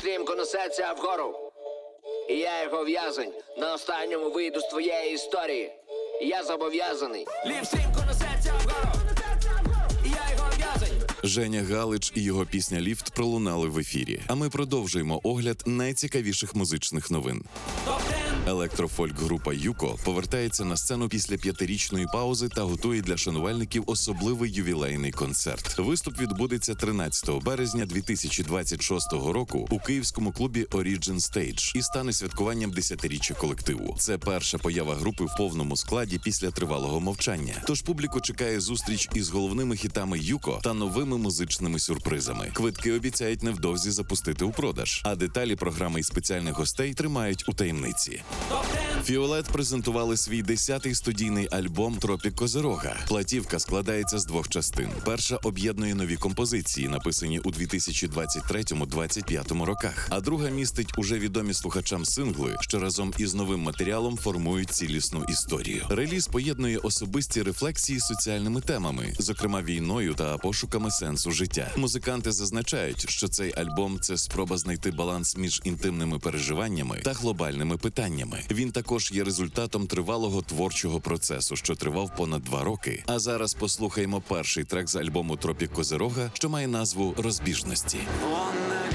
стрімко несеться вгору. І я його в'язень, на останньому вийду з твоєї історії. Я зобов'язаний. Лів стрімко несеться вгору. І я його в'язень. Женя Галич і його пісня «Ліфт» пролунали в ефірі. А ми продовжуємо огляд найцікавіших музичних новин. Електрофольк-група «Юко» повертається на сцену після 5-річної паузи та готує для шанувальників особливий ювілейний концерт. Виступ відбудеться 13 березня 2026 року у київському клубі Origin Stage і стане святкуванням 10-річчя колективу. Це перша поява групи в повному складі після тривалого мовчання. Тож публіку чекає зустріч із головними хітами «Юко» та новими музичними сюрпризами. Квитки обіцяють невдовзі запустити у продаж, а деталі програми і спеціальних гостей тримають у таємниці. Фіолет презентували свій 10-й студійний альбом «Тропік Козирога». Платівка складається з 2 частин. Перша об'єднує нові композиції, написані у 2023-2025 роках, а друга містить уже відомі слухачам сингли, що разом із новим матеріалом формують цілісну історію. Реліз поєднує особисті рефлексії з соціальними темами, зокрема війною та пошуками сенсу життя. Музиканти зазначають, що цей альбом – це спроба знайти баланс між інтимними переживаннями та глобальними питаннями. Він також є результатом тривалого творчого процесу, що тривав понад 2 роки. А зараз послухаємо перший трек з альбому «Тропік Козирога», що має назву «Розбіжності».